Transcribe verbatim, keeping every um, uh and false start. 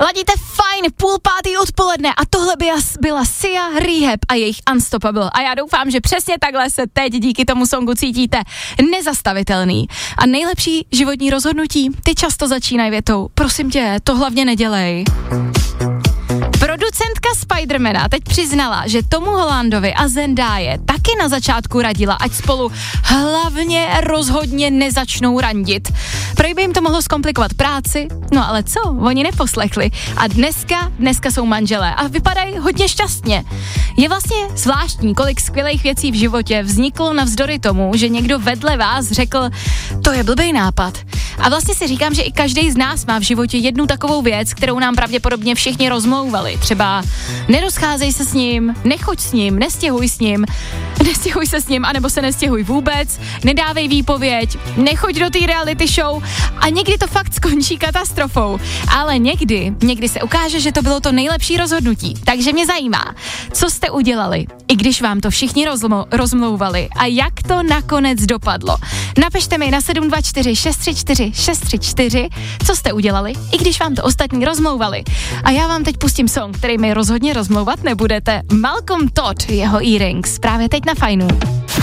Ladíte fajn, půl pátý odpoledne a tohle by byla Sia, Rehab a jejich Unstoppable. A já doufám, že přesně takhle se teď díky tomu songu cítíte nezastavitelný. A nejlepší životní rozhodnutí, ty často začínají větou, prosím tě, to hlavně nedělej. Producentka Spidermana teď přiznala, že Tomu Hollandovi a Zendaya taky na začátku radila, ať spolu hlavně rozhodně nezačnou randit. Prej by jim to mohlo zkomplikovat práci, no ale co, oni neposlechli. A dneska, dneska jsou manželé a vypadají hodně šťastně. Je vlastně zvláštní, kolik skvělých věcí v životě vzniklo navzdory tomu, že někdo vedle vás řekl, to je blbej nápad. A vlastně si říkám, že i každý z nás má v životě jednu takovou věc, kterou nám pravděpodobně všichni rozmlouvali. Třeba nerozcházej se s ním, nechoď s ním, nestěhuj s ním, nestěhuj se s ním, anebo se nestěhuj vůbec, nedávej výpověď, nechoď do té reality show a někdy to fakt skončí katastrofou. Ale někdy, někdy se ukáže, že to bylo to nejlepší rozhodnutí. Takže mě zajímá, co jste udělali, i když vám to všichni rozmlou- rozmlouvali a jak to nakonec dopadlo. Napište mi na sedm dva čtyři šest tři čtyři šest tři čtyři, co jste udělali, i když vám to ostatní rozmlouvali. A já vám teď pustím song, který mi rozhodně rozmlouvat nebudete. Malcolm Todd, jeho Earrings, právě teď na Fajnu.